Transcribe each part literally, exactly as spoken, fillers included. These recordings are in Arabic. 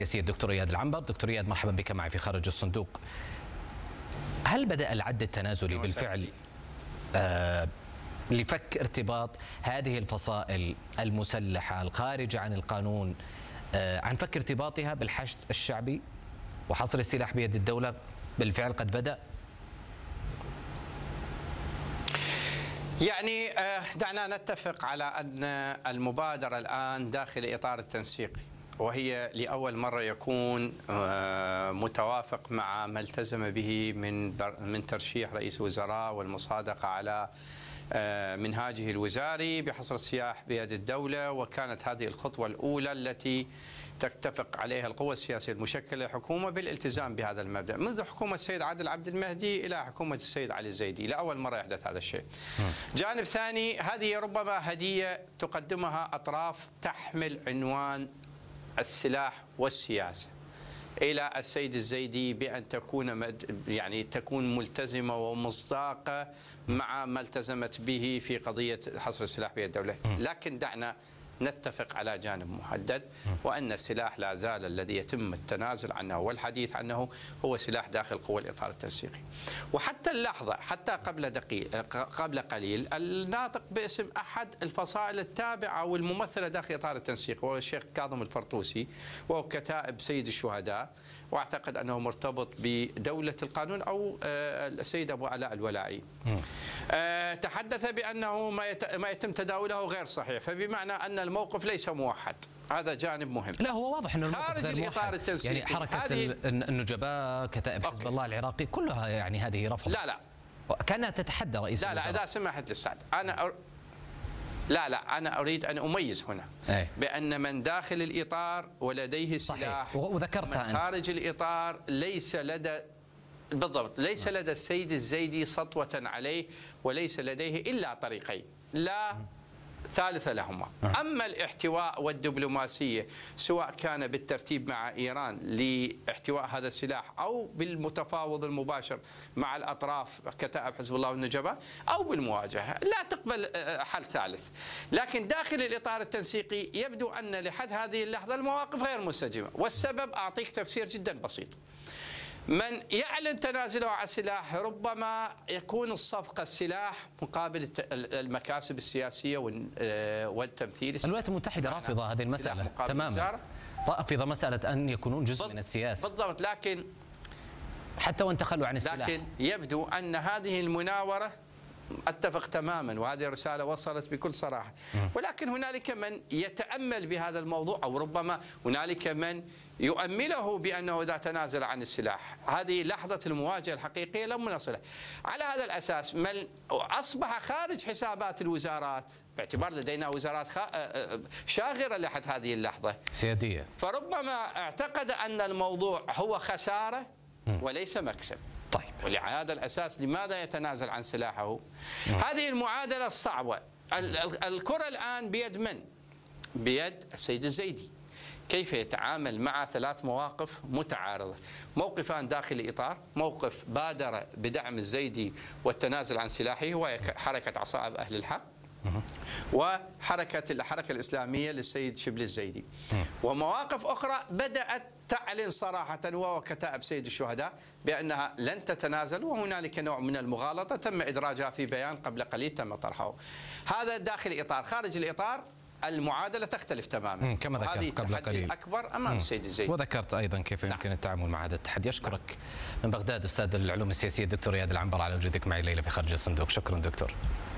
السياسي الدكتور اياد العنبر. دكتور اياد، مرحبا بك معي في خارج الصندوق. هل بدأ العد التنازلي بالفعل آه لفك ارتباط هذه الفصائل المسلحة الخارجة عن القانون آه عن فك ارتباطها بالحشد الشعبي وحصر السلاح بيد الدولة؟ بالفعل قد بدأ؟ يعني دعنا نتفق على أن المبادرة الآن داخل إطار التنسيقي، وهي لأول مرة يكون متوافق مع ما التزم به من من ترشيح رئيس وزراء والمصادقة على منهاجه الوزاري بحصر السلاح بيد الدولة. وكانت هذه الخطوة الأولى التي تتفق عليها القوى السياسية المشكلة الحكومة بالالتزام بهذا المبدأ منذ حكومة السيد عادل عبد المهدي إلى حكومة السيد علي الزيدي. لأول مرة يحدث هذا الشيء. جانب ثاني، هذه ربما هدية تقدمها أطراف تحمل عنوان السلاح والسياسة إلى السيد الزيدي بأن تكون يعني تكون ملتزمة ومصداقة مع ما التزمت به في قضية حصر السلاح بيد الدولة. لكن دعنا نتفق على جانب محدد، وأن السلاح لا زال الذي يتم التنازل عنه والحديث عنه هو سلاح داخل قوى الإطار التنسيقي. وحتى اللحظة، حتى قبل دقيقة قبل قليل، الناطق باسم أحد الفصائل التابعة والممثلة داخل إطار التنسيق وهو الشيخ كاظم الفرطوسي، وهو كتائب سيد الشهداء، واعتقد أنه مرتبط بدولة القانون أو السيد أبو علاء الولائي، تحدث بأنه ما يتم تداوله غير صحيح، فبمعنى أن الموقف ليس موحد. هذا جانب مهم. لا، هو واضح انه الموقف خارج الإطار التنسيقي. يعني حركة النجباء، كتائب حزب الله العراقي، كلها يعني هذه رفض. لا لا كانها تتحدى رئيس لا الوزراء. لا إذا سمحت للسعد، أنا أر... لا لا أنا أريد أن أميز هنا أي. بأن من داخل الإطار ولديه سلاح وذكرتها من خارج الإطار ليس لدى بالضبط ليس لدى السيد الزيدي سطوة عليه، وليس لديه إلا طريقين لا ثالث لهما. أما الاحتواء والدبلوماسية، سواء كان بالترتيب مع إيران لاحتواء هذا السلاح أو بالمتفاوض المباشر مع الأطراف كتائب حزب الله والنجباء أو بالمواجهة، لا تقبل حل ثالث. لكن داخل الإطار التنسيقي يبدو أن لحد هذه اللحظة المواقف غير منسجمة، والسبب أعطيك تفسير جدا بسيط. من يعلن تنازله عن السلاح ربما يكون الصفقة السلاح مقابل المكاسب السياسية والتمثيل. الولايات المتحدة رافضة هذه المسألة تماما، رافضة مسألة أن يكونون جزء من السياسة بالضبط. لكن حتى وان تخلوا عن السلاح، لكن يبدو أن هذه المناورة، أتفق تماما وهذه الرسالة وصلت بكل صراحة، ولكن هنالك من يتأمل بهذا الموضوع، أو ربما هنالك من يؤمله بأنه إذا تنازل عن السلاح هذه لحظة المواجهة الحقيقية لم نصلها. على هذا الأساس من أصبح خارج حسابات الوزارات، باعتبار لدينا وزارات شاغرة لحد هذه اللحظة سيادية، فربما اعتقد أن الموضوع هو خسارة وليس مكسب. طيب، ولعلى هذا الأساس لماذا يتنازل عن سلاحه؟ هذه المعادلة الصعبة. الكرة الآن بيد من؟ بيد السيد الزيدي. كيف يتعامل مع ثلاث مواقف متعارضة، موقفان داخل الإطار، موقف بادر بدعم الزيدي والتنازل عن سلاحه وهي حركة عصائب أهل الحق، وحركة الحركة الإسلامية للسيد شبل الزيدي، ومواقف أخرى بدأت تعلن صراحة وهو كتائب سيد الشهداء بأنها لن تتنازل، وهنالك نوع من المغالطة تم إدراجها في بيان قبل قليل تم طرحه. هذا داخل الإطار. خارج الإطار المعادلة تختلف تماما، كما ذكرت قبل قليل أكبر أمام السيد الزيدي. وذكرت أيضا كيف يمكن نعم. التعامل مع هذا التحدي. أشكرك من بغداد أستاذ العلوم السياسية الدكتور اياد العنبر على وجودك معي الليلة في خارج الصندوق. شكرا دكتور.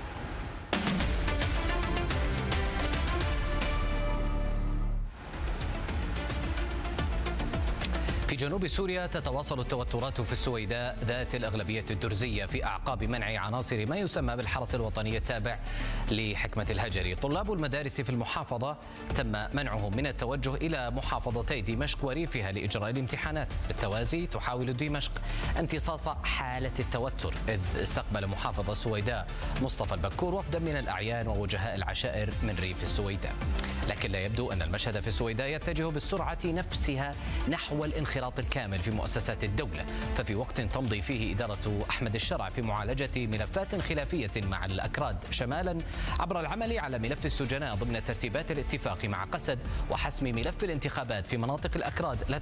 في جنوب سوريا تتواصل التوترات في السويداء ذات الأغلبية الدرزية في أعقاب منع عناصر ما يسمى بالحرس الوطني التابع لحكمة الهجري. طلاب المدارس في المحافظة تم منعهم من التوجه إلى محافظتي دمشق وريفها لإجراء الامتحانات. بالتوازي تحاول دمشق امتصاص حالة التوتر، إذ استقبل محافظ السويداء مصطفى البكور وفدا من الأعيان ووجهاء العشائر من ريف السويداء. لكن لا يبدو أن المشهد في السويداء يتجه بالسرعة نفسها نحو الانخراط الكامل في مؤسسات الدولة، ففي وقت تمضي فيه إدارة أحمد الشرع في معالجة ملفات خلافية مع الأكراد شمالا عبر العمل على ملف السجناء ضمن ترتيبات الاتفاق مع قسد وحسم ملف الانتخابات في مناطق الأكراد لا